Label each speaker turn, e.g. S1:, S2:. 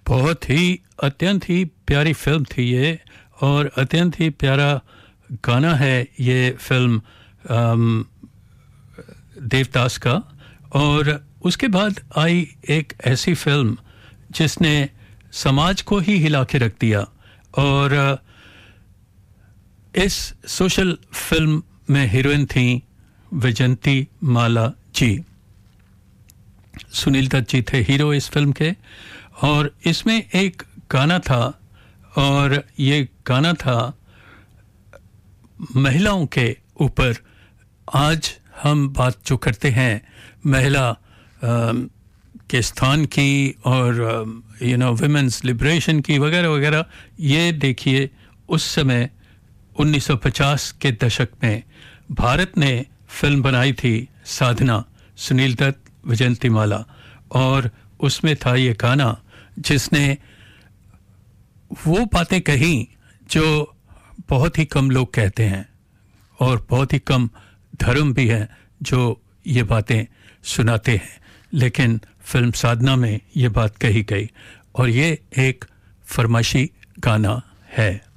S1: बहुत ही अत्यंत ही प्यारी फिल्म थी ये, और अत्यंत ही प्यारा गाना है ये फिल्म देवदास का। और उसके बाद आई एक ऐसी फिल्म जिसने समाज को ही हिला के रख दिया, और इस सोशल फिल्म में हीरोइन थी वैजयंती माला जी। सुनील दत्त जी थे हीरो इस फिल्म के, और इसमें एक गाना था, और ये गाना था महिलाओं के ऊपर। आज हम बात जो करते हैं महिला के स्थान की और विमेंस लिबरेशन की वगैरह वगैरह, ये देखिए उस समय 1950 के दशक में भारत ने फिल्म बनाई थी साधना, सुनील दत्त, वैजयंती माला, और उसमें था ये गाना जिसने वो बातें कही जो बहुत ही कम लोग कहते हैं, और बहुत ही कम धर्म भी हैं जो ये बातें सुनाते हैं, लेकिन फिल्म साधना में ये बात कही गई, और ये एक फरमाइशी गाना है।